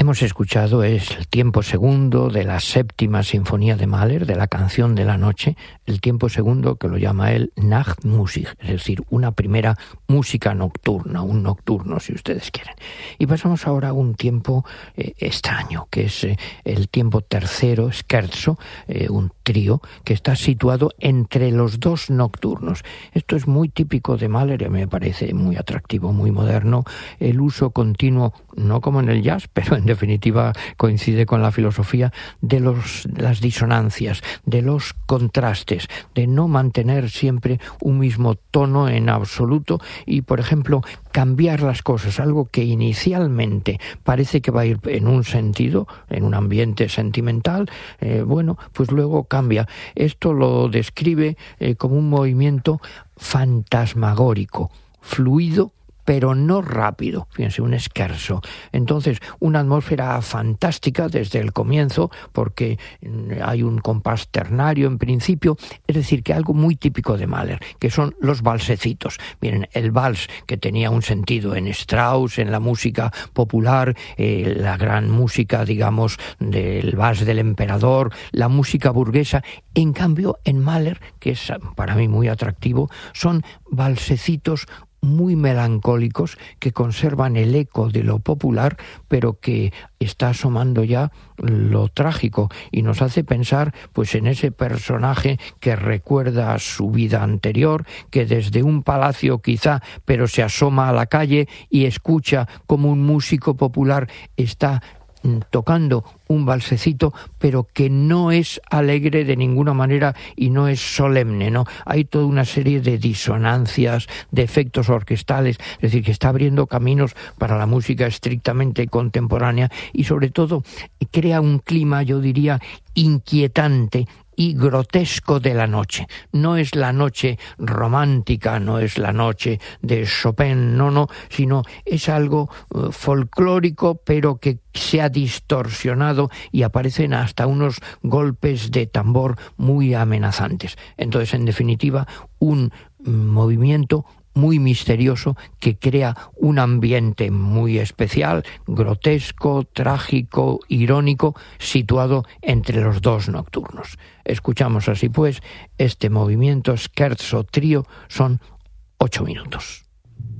Hemos escuchado es el tiempo segundo de la séptima sinfonía de Mahler, de la canción de la noche, el tiempo segundo que lo llama él Nachtmusik, es decir, una primera música nocturna, un nocturno si ustedes quieren. Y pasamos ahora a un tiempo extraño, que es el tiempo tercero, scherzo, un trío que está situado entre los dos nocturnos. Esto es muy típico de Mahler y me parece muy atractivo, muy moderno, el uso continuo, no como en el jazz, pero en definitiva coincide con la filosofía de las disonancias, de los contrastes, de no mantener siempre un mismo tono en absoluto y, por ejemplo, cambiar las cosas, algo que inicialmente parece que va a ir en un sentido, en un ambiente sentimental, pues luego cambia. Esto lo describe como un movimiento fantasmagórico, fluido, pero no rápido, fíjense, un scherzo. Entonces, una atmósfera fantástica desde el comienzo, porque hay un compás ternario en principio, es decir, que algo muy típico de Mahler, que son los valsecitos. Miren, el vals, que tenía un sentido en Strauss, en la música popular, la gran música, digamos, del vals del emperador, la música burguesa. En cambio, en Mahler, que es para mí muy atractivo, son valsecitos muy melancólicos que conservan el eco de lo popular, pero que está asomando ya lo trágico y nos hace pensar pues en ese personaje que recuerda su vida anterior, que desde un palacio quizá, pero se asoma a la calle y escucha como un músico popular está tocando un valsecito, pero que no es alegre de ninguna manera y no es solemne, ¿no? Hay toda una serie de disonancias, de efectos orquestales, es decir, que está abriendo caminos para la música estrictamente contemporánea y sobre todo crea un clima, yo diría, inquietante y grotesco de la noche. No es la noche romántica, no es la noche de Chopin, no, sino es algo folclórico, pero que se ha distorsionado y aparecen hasta unos golpes de tambor muy amenazantes. Entonces, en definitiva, un movimiento muy misterioso que crea un ambiente muy especial, grotesco, trágico, irónico, situado entre los dos nocturnos. Escuchamos así pues este movimiento scherzo trío, son 8 minutos.